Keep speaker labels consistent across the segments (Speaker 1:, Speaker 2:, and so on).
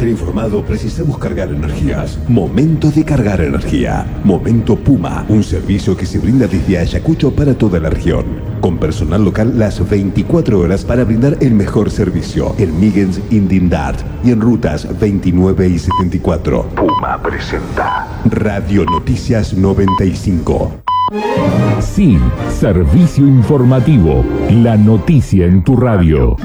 Speaker 1: estar informado, precisamos cargar energías. Momento de cargar energía. Momento Puma, un servicio que se brinda desde Ayacucho para toda la región, con personal local las 24 horas para brindar el mejor servicio en Migens, Indindart y en rutas 29 y 74. Puma presenta Radio Noticias 95.
Speaker 2: Sí, servicio informativo. La noticia en tu radio.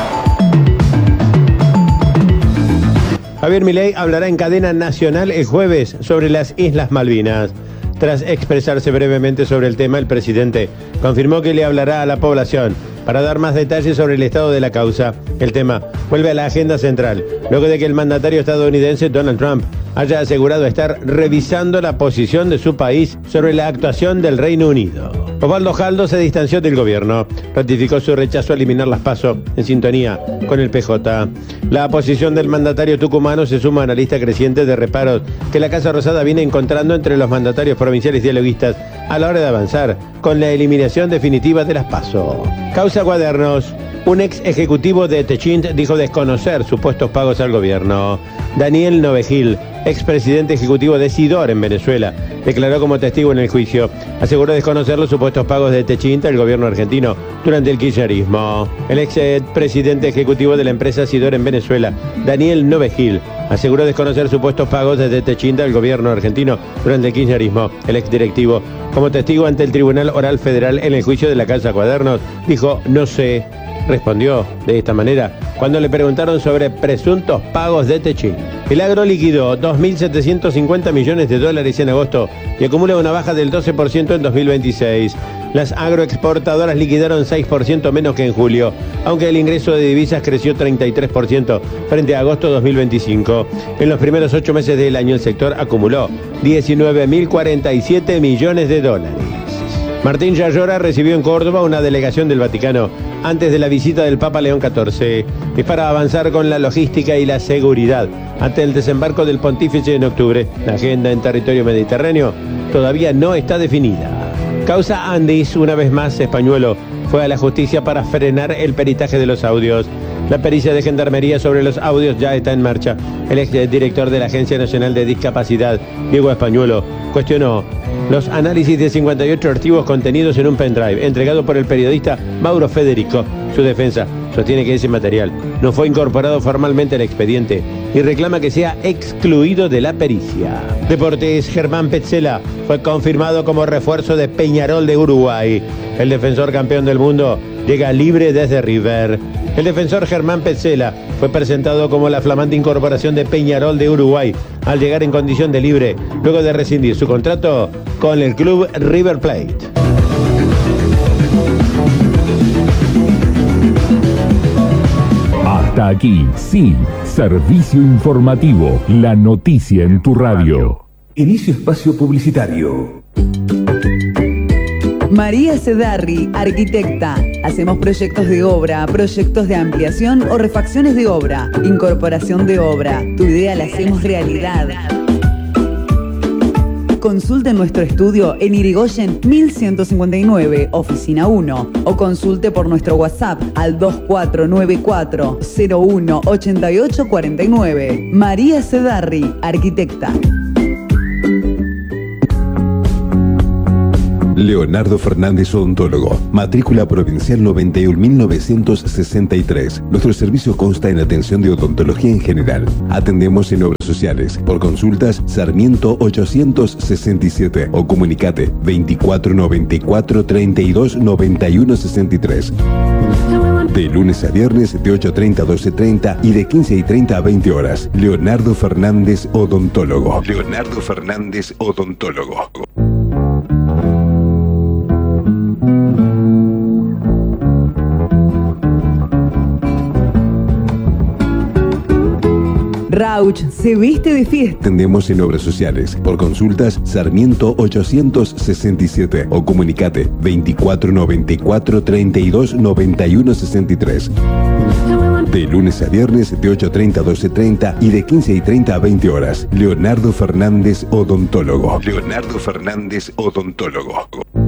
Speaker 3: Javier Milei hablará en cadena nacional el jueves sobre las Islas Malvinas. Tras expresarse brevemente sobre el tema, el presidente confirmó que le hablará a la población para dar más detalles sobre el estado de la causa. El tema vuelve a la agenda central, luego de que el mandatario estadounidense Donald Trump haya asegurado estar revisando la posición de su país sobre la actuación del Reino Unido. Osvaldo Jaldo se distanció del gobierno, ratificó su rechazo a eliminar las PASO en sintonía con el PJ. La posición del mandatario tucumano se suma a una lista creciente de reparos que la Casa Rosada viene encontrando entre los mandatarios provinciales dialoguistas a la hora de avanzar con la eliminación definitiva de las PASO. Causa Cuadernos. Un ex ejecutivo de Techint dijo desconocer supuestos pagos al gobierno. Daniel Novegil, expresidente ejecutivo de Sidor en Venezuela, declaró como testigo en el juicio. Aseguró desconocer los supuestos pagos de Techint al gobierno argentino durante el kirchnerismo. El expresidente ejecutivo de la empresa Sidor en Venezuela, Daniel Novegil, aseguró desconocer supuestos pagos desde Techint al gobierno argentino durante el kirchnerismo. El exdirectivo, como testigo ante el Tribunal Oral Federal en el juicio de la Causa Cuadernos, dijo: no sé. Respondió de esta manera cuando le preguntaron sobre presuntos pagos de Techint. El agro liquidó 2.750 millones de dólares en agosto y acumula una baja del 12% en 2026. Las agroexportadoras liquidaron 6% menos que en julio, aunque el ingreso de divisas creció 33% frente a agosto 2025. En los primeros 8 meses del año el sector acumuló 19.047 millones de dólares. Martín Yayora recibió en Córdoba una delegación del Vaticano antes de la visita del Papa León XIV. Es para avanzar con la logística y la seguridad ante el desembarco del pontífice en octubre. La agenda en territorio mediterráneo todavía no está definida. Causa Andis, una vez más Españuelo fue a la justicia para frenar el peritaje de los audios. La pericia de Gendarmería sobre los audios ya está en marcha. El exdirector de la Agencia Nacional de Discapacidad, Diego Españuelo, cuestionó los análisis de 58 archivos contenidos en un pendrive entregado por el periodista Mauro Federico. Su defensa sostiene que ese material no fue incorporado formalmente al expediente y reclama que sea excluido de la pericia. Deportes. Germán Petzela fue confirmado como refuerzo de Peñarol de Uruguay. El defensor campeón del mundo llega libre desde River. El defensor Germán Petzela fue presentado como la flamante incorporación de Peñarol de Uruguay al llegar en condición de libre luego de rescindir su contrato con el club River Plate.
Speaker 2: Hasta aquí, sí, servicio informativo, la noticia en tu radio.
Speaker 1: Inicio espacio publicitario.
Speaker 4: María Cedarri, arquitecta. Hacemos proyectos de obra, proyectos de ampliación o refacciones de obra, incorporación de obra. Tu idea la hacemos realidad. Consulte nuestro estudio en Irigoyen 1159, oficina 1, o consulte por nuestro WhatsApp al 2494 01 88 49. María Cedarri, arquitecta.
Speaker 1: Leonardo Fernández Odontólogo, matrícula provincial 91.963. Nuestro servicio consta en atención de odontología en general. Atendemos en obras sociales. Por consultas, Sarmiento 867 o comunicate 2494 32 91 63. De lunes a viernes de 8:30 a 12:30 y de 15:30 a 20 horas. Leonardo Fernández Odontólogo. Leonardo Fernández Odontólogo.
Speaker 4: Rauch se viste de fiesta.
Speaker 1: Atendemos en obras sociales. Por consultas, Sarmiento 867 o comunicate 2494 32 91 63. De lunes a viernes de 8:30 a 12:30 y de 15:30 a 20 horas. Leonardo Fernández Odontólogo. Leonardo Fernández Odontólogo.